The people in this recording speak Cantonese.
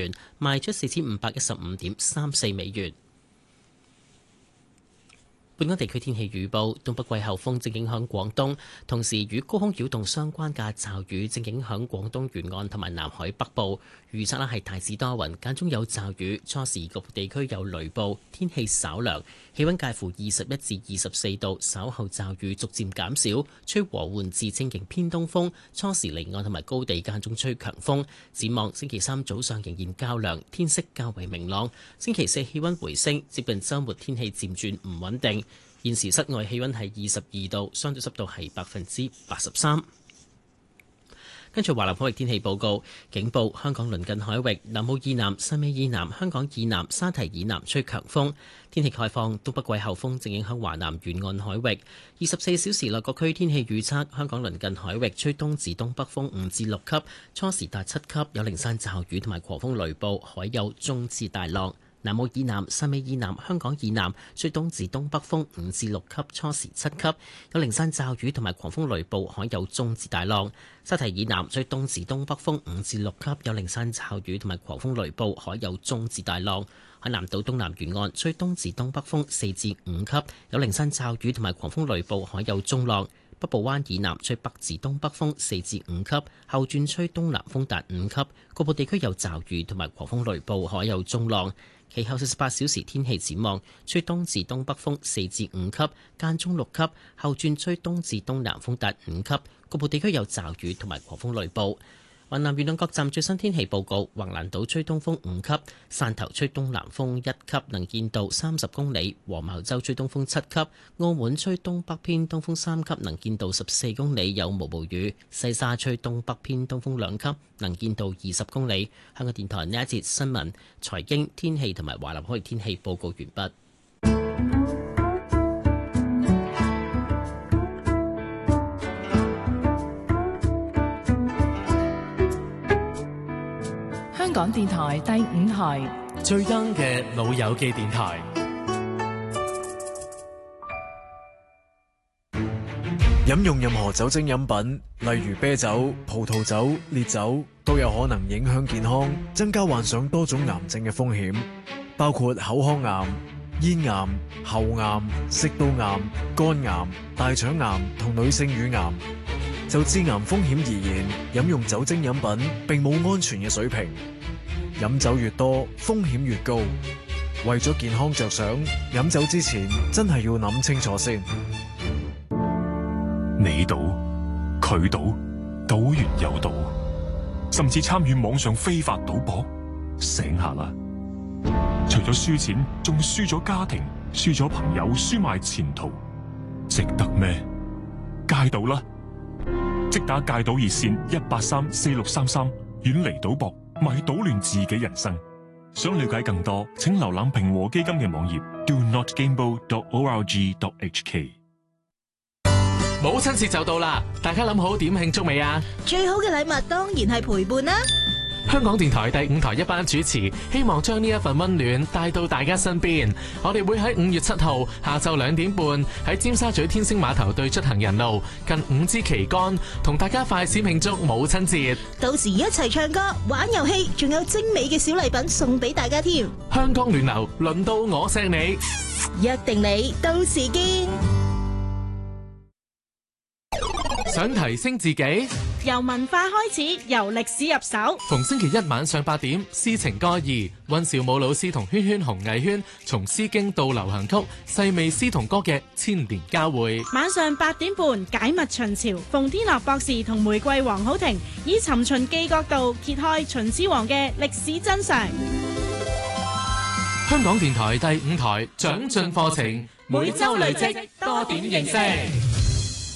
元，賣出4515.34美元。本港地區天氣預報：東北季候風正影響廣東，同時與高空擾動相關嘅驟雨正影響廣東沿岸同埋南海北部。預測係大致多雲，間中有驟雨，初時局部地區有雷暴，天氣稍涼，氣溫介乎21至24度。稍後驟雨逐漸減少，吹和緩至清勁偏東風，初時離岸同埋高地間中吹強風。展望星期三早上仍然較涼，天色較為明朗。星期四氣溫回升，接近週末天氣漸轉唔穩定。現時室外氣溫係22度，相對濕度係83%。跟住華南海域天氣報告，警報香港鄰近海域南澳以南、汕尾以南、香港以南、沙堤以南吹強風。天氣概況，東北季候風正影響華南沿岸海域。24小時內各區天氣預測，香港鄰近海域吹東至東北風5至6級，初時達7級，有零散驟雨同埋狂風雷暴，海有中至大浪。南澳以南、汕尾以南、香港以南吹東至東北風5至6級，初時7級，有零散驟雨同埋狂風雷暴，海有中至大浪。沙堤以南吹東至東北風5至6級，有零散驟雨同埋狂風雷暴，海有中至大浪。海南島東南沿岸吹東至東北風4至5級，有零散驟雨同埋狂風雷暴，海有中浪。北部灣以南吹北至東北風4至5級，後轉吹東南風達5級，局部地區有驟雨同埋狂風雷暴，海有中浪。其後48小時天氣展望，吹東至東北風4至5級，間中6級，後轉吹東至東南風達5級，局部地區有驟雨同埋狂風雷暴。雲南沿岸各站最新天氣報告：橫瀾島吹東風5級，汕頭吹東南風1級，能見度30公里；黃茅洲吹東風7級，澳門吹東北偏東風3級，能見度14公里，有毛毛雨；西沙吹東北偏東風2級，能見度20公里。香港電台呢一節新聞、財經、天氣同埋華南海域天氣報告完畢。 香港電台第5台最 young 嘅老友記電台。 飲用任何酒精飲品，例如啤酒、葡萄酒、烈酒，都有可能影響健康，增加患上多種癌症嘅風險，包括口腔癌、咽癌、喉癌、食道癌、肝癌、大腸癌同女性乳癌。就致癌風險而言，飲用酒精飲品並冇安全嘅水平。飲酒越多，風險越高。為咗健康着想，飲酒之前真係要諗清楚先。 你賭，佢賭，賭完又賭，甚至參與網上非法賭博，醒下啦！除咗輸錢，仲輸咗家庭，輸咗朋友，輸埋前途，值得咩？戒賭啦！即打戒賭熱線1834633，遠離賭博，咪搗亂自己人生。想了解更多，請瀏覽平和基金嘅網頁 donotgamble.org.hk。 母親節就到啦，大家諗好點慶祝未啊？ 最好嘅禮物當然係陪伴啦。 香港電台第5台一班主持，希望將呢一份溫暖帶到大家身邊。我哋會喺5月7號下晝2點半喺尖沙咀天星碼頭對出行人路近5支旗杆，同大家快閃慶祝母親節。 到時一齊唱歌、玩遊戲，仲有精美嘅小禮品送俾大家添。 香港暖流，輪到我錫你， 約定你，到時見。 想提升自己， 由文化開始，由歷史入手。 逢星期一晚上8點，詩情歌義，溫兆武老師同圈圈紅藝圈從詩經到流行曲，細味詩同歌嘅千年交匯。 晚上8點半，解密秦朝，馮天樂博士同玫瑰黃好婷以尋秦記角度揭開秦始皇嘅歷史真相。 香港電台第5台長進課程，每週累積多點認識。